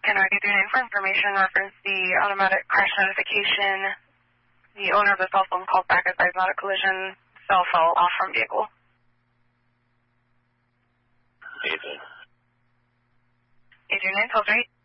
Can I give your name for information reference the automatic crash notification? The owner of the cell phone called back advised not a collision. Cell fell off from vehicle. Agent. Agent 9 12 3.